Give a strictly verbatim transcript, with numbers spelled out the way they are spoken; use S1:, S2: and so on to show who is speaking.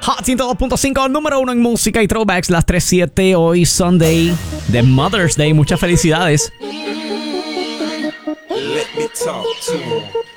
S1: Hot ciento dos punto cinco, número uno en música y throwbacks, las tres siete, hoy Sunday de Mother's Day. Muchas felicidades.
S2: Let me talk to 'em.